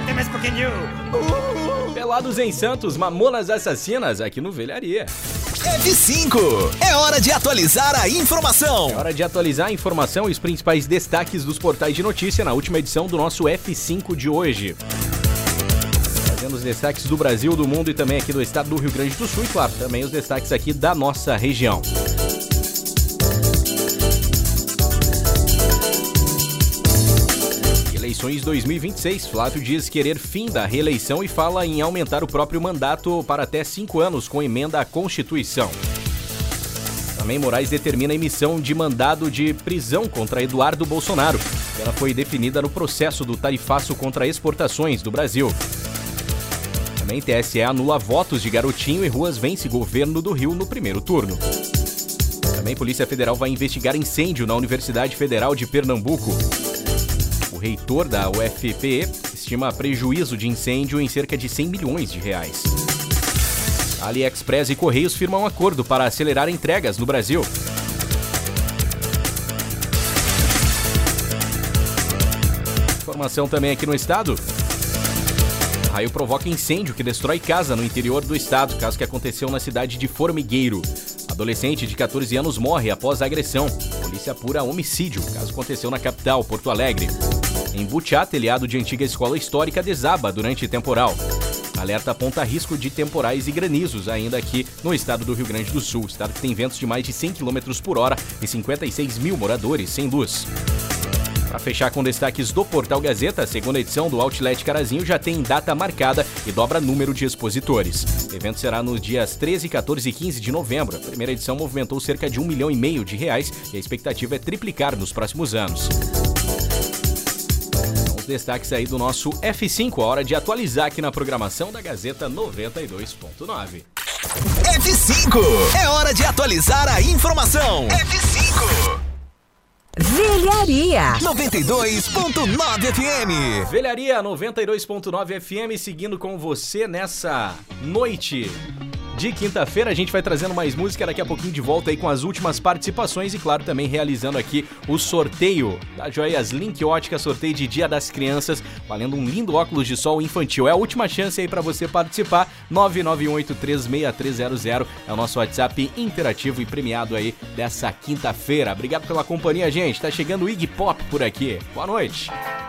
Aguente mais pouquinho. Pelados em Santos, Mamonas Assassinas, aqui no Velharia. F5, é hora de atualizar a informação. É hora de atualizar a informação e os principais destaques dos portais de notícia na última edição do nosso F5 de hoje. Trazendo os destaques do Brasil, do mundo e também aqui do estado do Rio Grande do Sul e, claro, também os destaques aqui da nossa região. Eleições 2026, Flávio diz querer fim da reeleição e fala em aumentar o próprio mandato para até 5 anos com emenda à Constituição. Também Moraes determina a emissão de mandado de prisão contra Eduardo Bolsonaro. Ela foi definida no processo do tarifaço contra exportações do Brasil. Também TSE anula votos de Garotinho e Ruas vence governo do Rio no primeiro turno. Também Polícia Federal vai investigar incêndio na Universidade Federal de Pernambuco. O reitor da UFPE estima prejuízo de incêndio em cerca de 100 milhões de reais. AliExpress e Correios firmam acordo para acelerar entregas no Brasil. Informação também aqui no estado. Raio provoca incêndio que destrói casa no interior do estado, caso que aconteceu na cidade de Formigueiro. Adolescente de 14 anos morre após a agressão. Polícia apura homicídio, caso aconteceu na capital, Porto Alegre. Em Butiá, telhado de antiga escola histórica desaba durante temporal. Alerta aponta risco de temporais e granizos ainda aqui no estado do Rio Grande do Sul. Estado que tem ventos de mais de 100 km por hora e 56 mil moradores sem luz. Para fechar com destaques do Portal Gazeta, a segunda edição do Outlet Carazinho já tem data marcada e dobra número de expositores. O evento será nos dias 13, 14 e 15 de novembro. A primeira edição movimentou cerca de R$1,5 milhão e a expectativa é triplicar nos próximos anos. Então, os destaques aí do nosso F5, a hora de atualizar aqui na programação da Gazeta 92.9. F5, é hora de atualizar a informação. F5. Velharia 92.9 FM. Velharia 92.9 FM, seguindo com você nessa noite de quinta-feira. A gente vai trazendo mais música daqui a pouquinho, de volta aí com as últimas participações e, claro, também realizando aqui o sorteio da Joias Link Ótica, sorteio de Dia das Crianças, valendo um lindo óculos de sol infantil. É a última chance aí para você participar. 991836300 é o nosso WhatsApp interativo e premiado aí dessa quinta-feira. Obrigado pela companhia, gente. Tá chegando o Iggy Pop por aqui. Boa noite.